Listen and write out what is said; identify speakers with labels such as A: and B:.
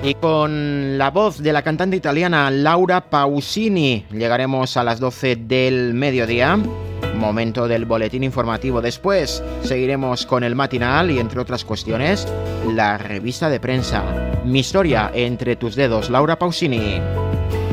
A: Y con la voz de la cantante italiana Laura Pausini llegaremos a las 12 del mediodía, momento del boletín informativo. Después seguiremos con el matinal y, entre otras cuestiones, la revista de prensa. Mi historia entre tus dedos, Laura Pausini.